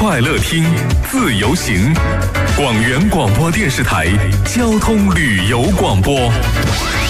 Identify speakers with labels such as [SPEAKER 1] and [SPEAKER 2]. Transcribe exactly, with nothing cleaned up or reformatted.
[SPEAKER 1] 快乐听，自由行。广元广播电视台交通旅游广播。